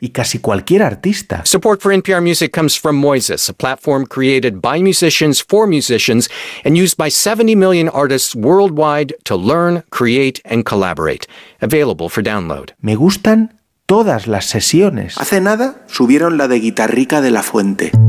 y casi cualquier artista. Support for NPR Music comes from Moises, a platform created by musicians for musicians and used by 70 million artists worldwide to learn, create, and collaborate. Available for download. Me gustan todas las sesiones. Hace nada subieron la de Guitarrica de la Fuente.